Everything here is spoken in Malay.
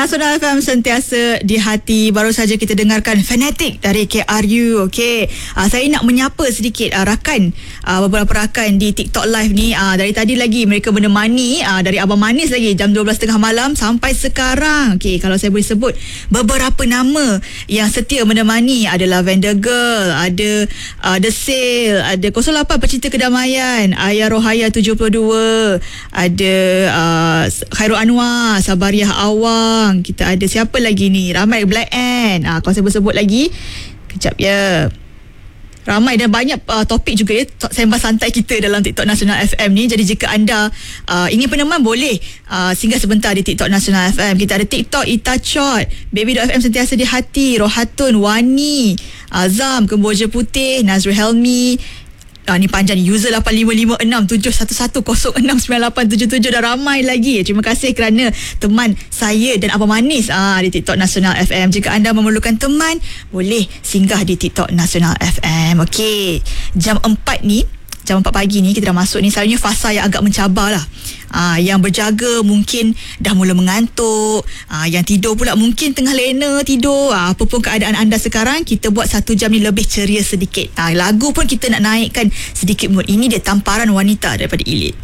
Nasional FM sentiasa di hati. Baru saja kita dengarkan Fanatic dari KRU. Okey, saya nak menyapa sedikit rakan, beberapa rakan di TikTok Live ni. Dari tadi lagi mereka menemani dari Abang Manis lagi jam 12.30 malam sampai sekarang. Okey, kalau saya boleh sebut beberapa nama yang setia menemani ada Lavender Girl, ada The Sale, ada 08 Pecinta Kedamaian, Ayah Rohaya 72, ada Khairul Anwar, Sabariah Awang. Kita ada siapa lagi ni? Ramai Black Ant. Kalau saya sebut lagi, kejap ya. Ramai dan banyak topik juga ya, sembang santai kita dalam TikTok Nasional FM ni. Jadi jika anda ingin peneman, boleh singgah sebentar di TikTok Nasional FM. Kita ada TikTok Ita Chot, Baby.FM sentiasa di hati, Rohatun, Wani, Azam, Kemboja Putih, Nazrul Helmi. Ni panjang ni, user 85567110698777 dan ramai lagi. Terima kasih kerana teman saya dan Abang Manis di TikTok Nasional FM. Jika anda memerlukan teman, boleh singgah di TikTok Nasional FM. Okey, jam 4 ni, jam 4 pagi ni kita dah masuk ni. Selalunya fasa yang agak mencabar lah. Yang berjaga mungkin dah mula mengantuk, yang tidur pula mungkin tengah lena tidur. Apa pun keadaan anda sekarang, kita buat 1 jam ni lebih ceria sedikit. Lagu pun kita nak naikkan sedikit mood. Ini dia Tamparan Wanita daripada Elite.